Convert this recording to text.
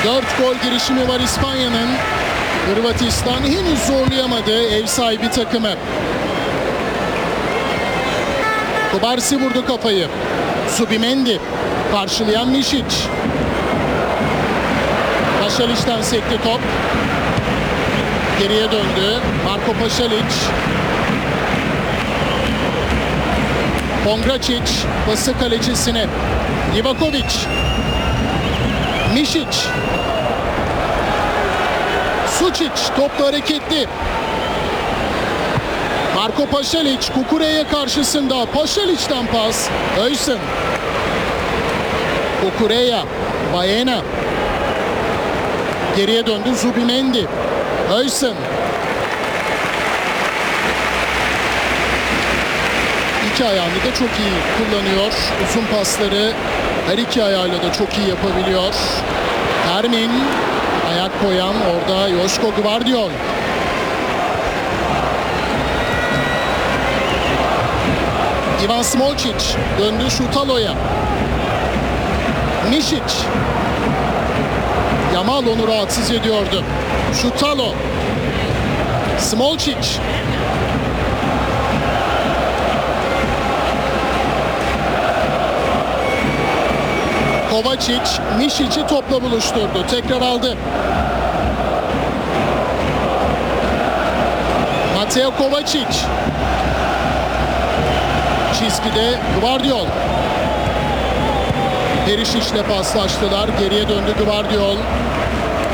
4 gol girişimi var İspanya'nın. Hırvatistan henüz zorlayamadı ev sahibi takımı. Kubarsi vurdu kafayı. Zubimendi karşılayan Mišić. Pašalić'ten sekti top. Geriye döndü. Marko Pašalić. Pongračić pası kalecisine. Livaković. Mišić. Sučić topla hareketli. Marko Pašalić Kukureya karşısında. Pašalić'ten pas. Öysen. Kukureya. Baena. Geriye döndü Zubimendi. Öysen. İki ayağını da çok iyi kullanıyor. Uzun pasları her iki ayağıyla da çok iyi yapabiliyor. Termin ayak koyan orada Joško Gvardiol. Ivan Smolčić döndü Šutalo'ya. Mišić. Yamal onu rahatsız ediyordu. Šutalo. Smolčić. Kovačić Mišić'i topla buluşturdu. Tekrar aldı. Mateo Kovačić. Çizgide Gvardiol. Perisić'le paslaştılar. Geriye döndü Gvardiol.